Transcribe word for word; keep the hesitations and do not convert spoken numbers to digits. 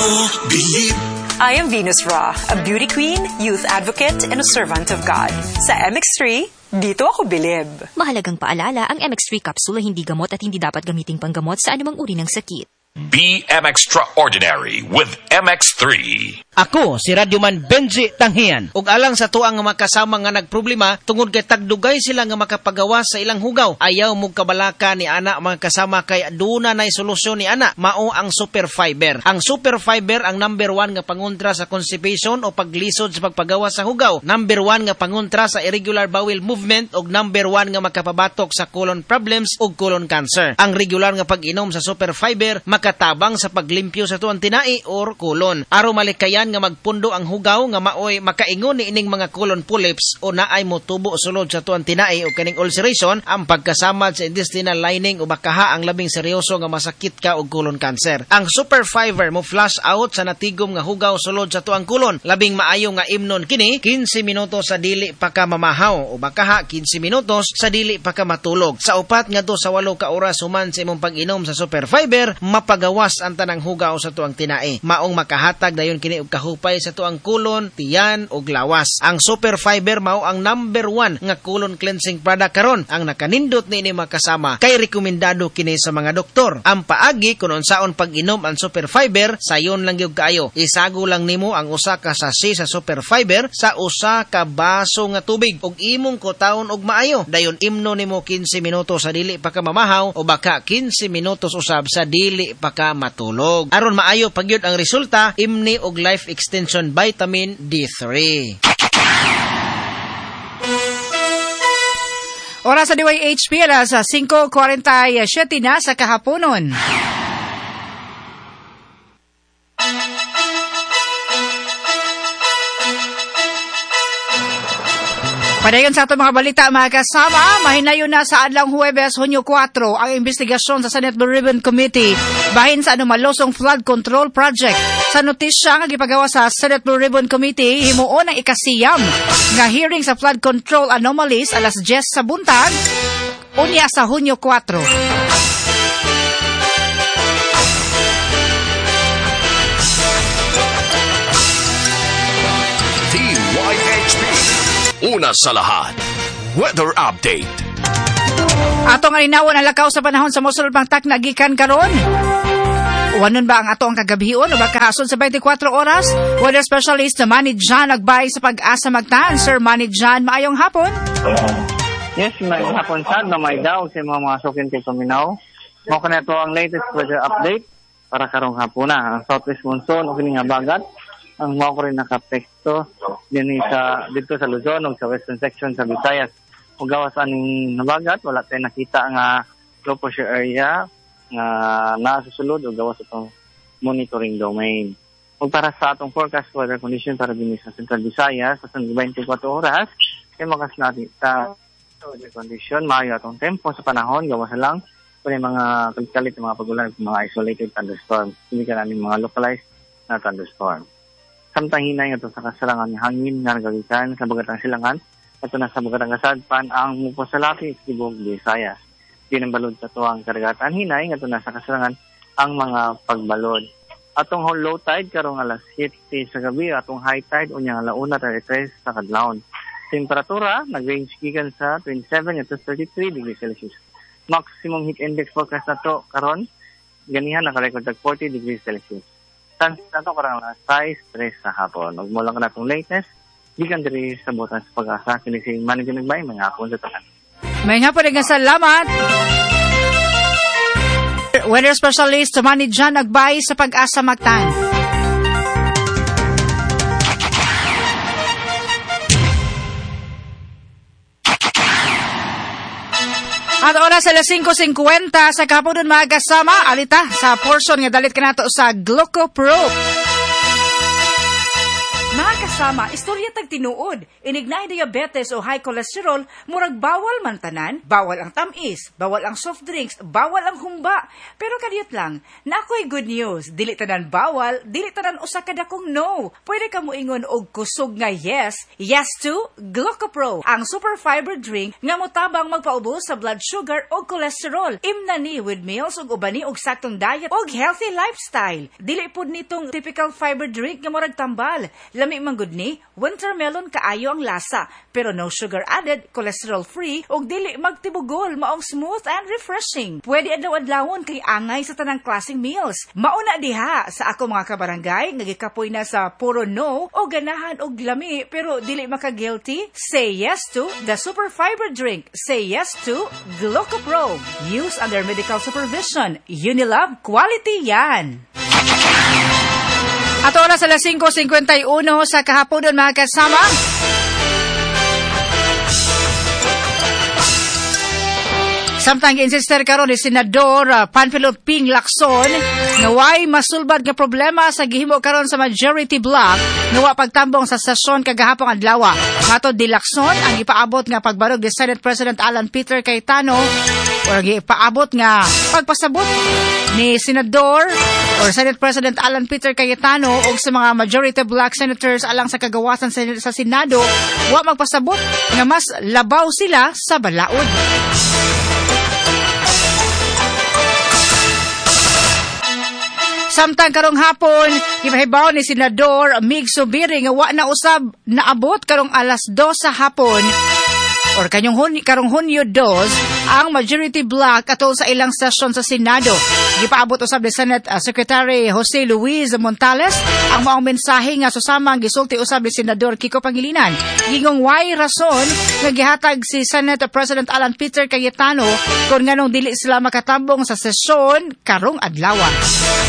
ako bilib. I am Venus Ra, a beauty queen, youth advocate, and a servant of God. Sa M X three, dito ako bilib. Mahalagang paalala, ang M X three capsule ay hindi gamot at hindi dapat gamiting panggamot sa anumang uri ng sakit. Be M Extraordinary with M X three. Ako, si Radyoman Benji Tanghian. Ug alang sa tuang nga makasama nga nagproblema, tungod kay tagdugay sila nga makapagawa sa ilang hugaw. Ayaw mong kabalaka ni ana mga kasama kay duna nay solusyon ni ana. Mao ang Super Fiber. Ang Super Fiber ang number one nga pangontra sa constipation o paglisod sa pagpagawa sa hugaw. Number one nga pangontra sa irregular bowel movement ug number one nga makapabatok sa colon problems ug colon cancer. Ang regular nga pag-inom sa Super Fiber makatabang sa paglimpyo sa tuang tinai or colon. Aron malikayan nga magpundo ang hugaw nga maoy makaingon ni ining mga colon polyps o naay motubo sulod sa tuang tinai o kaning ulceration, ang pagkasamad sa intestinal lining o bakaha ang labing seryoso nga masakit ka og colon cancer. Ang Super Fiber mo flush out sa natigom nga hugaw sulod sa tuang colon. Labing maayo nga imnon kini fifteen minutos sa dili pa ka mamahaw o bakaha fifteen minutos sa dili pa ka matulog. Sa upat ngadto sa walo ka oras human sa imong pag-inom sa Super Fiber, mapagawas ang tanang hugaw sa tuang tinai. Maong makahatag dayon kini og kahupay sa tuang kulon, tiyan ug lawas. Ang Super Fiber mao ang number one nga colon cleansing product karon. Ang nakanindot niini makasama kay rekomendado kini sa mga doktor. Ang paagi kun unsaon pag-inom ang Super Fiber, sayon lang gyud kaayo. Isago lang nimo ang usa ka sachet sa Super Fiber sa usa ka baso nga tubig ug imong kutahon og maayo. Dayon imno nimo fifteen minutos sa dili pa ka mamahaw o baka fifteen minutos usab sa dili pa ka matulog. Aron maayo pagyud ang resulta, imni og life extension vitamin D three. Oras sa D Y H P alas five forty-seven na sa kahaponon. Padayon sa ato mga balita mga kasama, mahinayon na sa adlang Huwebes, Hunyo four ang investigasyon sa Senate Blue Ribbon Committee bahin sa anomalosong flood control project. Sa notisya nga gipagawa sa Senate Blue Ribbon Committee, himuon ang ikasiyam nga hearing sa flood control anomalies alas ten sa buntag, unya sa Hunyo four. D Y H P. Una sa lahat, weather update. Atong alinawon ang lakaw sa panahon sa mosunod pang tak nagikan karon. Wanon ba ang ato ang kagabion o baka hasod sa twenty-four oras? Weather specialist na Manny John nagbay sa Pag-asa Magtan. Sir Manny John, maayong hapon. Yes, maayong hapon sad na may daw sa mga mga sukin kay Kuminaw. Mao kana to ang latest weather update para karong hapon na. Ang southwest monsoon o kini nga bagat ang mao ko rin nakapekto din sa dito sa Luzon ug sa western section sa Visayas. Ug gawas aning nabagat wala tay nakita nga low pressure area nga nasusulod ug gawas itong monitoring domain. Ug para sa atong forecast weather condition para din sa Central Visayas sa twenty-four oras kay makas natin sa weather condition maayo atong tempo sa panahon gawas lang kung mga kalit mga pagulan mga isolated thunderstorm. Hindi ka namin mga localized na thunderstorm. Samtang hinay nga sa kasalangan ng hangin nga nagagikan sa bagatang silangan at na sa bagatang kasadpan ang mupo sa lapi sa Tibog Visayas. Di nang balod sa tuwang karagatan hinay nga na sa kasalangan ang mga pagbalod. Atong low tide karong alas seven sa gabi, atong high tide unyang alauna thirty-three sa kadlawon. Temperatura nag-range gikan sa twenty-seven to thirty-three degrees Celsius. Maximum heat index forecast nato karon ganihan naka-record tag forty degrees Celsius. Tan nato karang alas five sa hapon. Ug mo lang na itong latest, gikan diri sa Butan sa Pag-asa, kini si Manny Nagbay, mga hapon sa tanan. May nga po rin nga salamat. Weather specialist Manny John Nagbay sa Pag-asa Magtan. At oras alas five fifty sa kahaponon mga kasama, alita sa portion nga dalit ka nato sa Glucoprop. Mga kasama, istorya tag tinuod. Inignay diabetes o high cholesterol, murag bawal man tanan, bawal ang tamis, bawal ang soft drinks, bawal ang humba. Pero kadiyot lang, na ako'y good news. Dili tanan bawal, dili tanan usa ka dakong no. Pwede ka moingon og kusog nga yes, yes to Glucopro, ang super fiber drink nga motabang magpaubos sa blood sugar o cholesterol. Imna ni with meals ug ubani og saktong diet og healthy lifestyle. Dili pud nitong typical fiber drink nga murag tambal. Lami man gud ni, wintermelon kaayo ang lasa, pero no sugar added, cholesterol free, ug dili magtibugol, maong smooth and refreshing. Pwede adlaw-adlawon kay angay sa tanang klaseng meals. Mauna diha sa ako mga kabarangay, nagikapoy na sa puro no, o ganahan og lami, pero dili maka-guilty. Say yes to the super fiber drink. Say yes to Glucopro. Use under medical supervision. Unilab quality yan. At oras alas five fifty-one sa kahaponon mga kasama. Samtang insister karon ni Senador uh, Panfilo Ping Lacson nga way masulbad nga problema sa gihimo karon sa majority block nga wa pagtambong sa sesyon kagahapon adlaw. Matod di Lacson ang ipaabot nga pagbarog ni Senate President Alan Peter Cayetano or ipaabot nga pagpasabot ni Senador or Senate President Alan Peter Cayetano o sa mga majority block senators alang sa kagawasan sa, sa Senado wa magpasabot nga mas labaw sila sa balaod. Samtang karong hapon, ibahibaw ni Senador Mig Subiri nga wa na usab naabot karong alas dos sa hapon or kanyong hun karong Hunyo two ang majority block atol sa ilang session sa Senado. Gipaabot usab ni Senate uh, Secretary Jose Luis Montales ang maong mensahe nga susama ang gisulti usab ni Senador Kiko Pangilinan. Gingong way rason nga gihatag si Senate President Alan Peter Cayetano kung nganong dili sila makatambong sa sesyon karong adlaw.